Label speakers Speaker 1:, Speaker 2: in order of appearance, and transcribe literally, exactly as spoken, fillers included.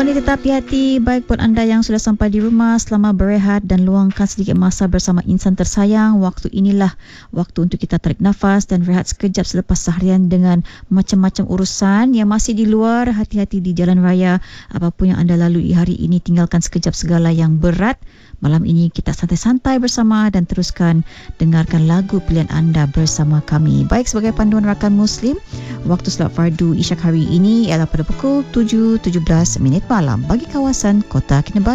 Speaker 1: Boleh tetap hati-hati baik buat anda yang sudah sampai di rumah, selamat berehat dan luangkan sedikit masa bersama insan tersayang. Waktu inilah waktu untuk kita tarik nafas dan rehat sekejap selepas seharian dengan macam-macam urusan yang masih di luar. Hati-hati di jalan raya. Apapun yang anda lalui hari ini, tinggalkan sekejap segala yang berat. Malam ini kita santai-santai bersama dan teruskan dengarkan lagu pilihan anda bersama kami. Baik, sebagai panduan rakan Muslim, waktu solat fardu Isyak hari ini ialah pada pukul tujuh tujuh belas minit malam bagi kawasan Kota Kinabalu.